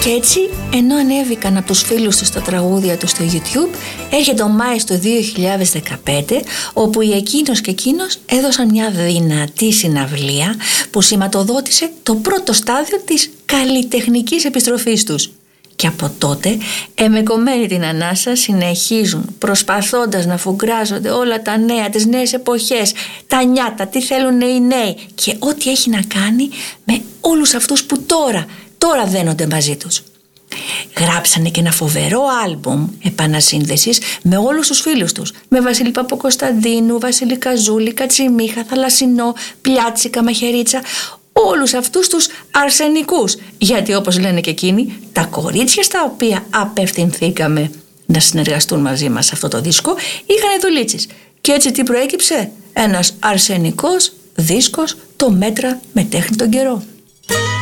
Και έτσι, ενώ ανέβηκαν από τους φίλους τους τα τραγούδια τους στο YouTube, έρχεται ο Μάης το 2015, όπου η εκείνος και εκείνος έδωσαν μια δυνατή συναυλία που σηματοδότησε το πρώτο στάδιο της καλλιτεχνικής επιστροφής τους. Και από τότε, εμεκομμένοι την ανάσα, συνεχίζουν προσπαθώντας να φουγκράζονται όλα τα νέα, τις νέες εποχές, τα νιάτα, τι θέλουν οι νέοι και ό,τι έχει να κάνει με όλους αυτούς που τώρα δένονται μαζί τους. Γράψανε και ένα φοβερό άλμπουμ επανασύνδεσης με όλους τους φίλους τους, με Βασίλη Παπακοσταντίνου, Βασίλη Καζούλη, Κατσιμίχα, Θαλασσινό, Πλιάτσικα, Μαχαιρίτσα, όλους αυτούς τους αρσενικούς, γιατί όπως λένε και εκείνοι, τα κορίτσια στα οποία απευθυνθήκαμε να συνεργαστούν μαζί μας σε αυτό το δίσκο είχαν δουλίτσες. Και έτσι τι προέκυψε? Ένας αρσενικός δίσκος, το Μέτρα με τέχνη τον καιρό.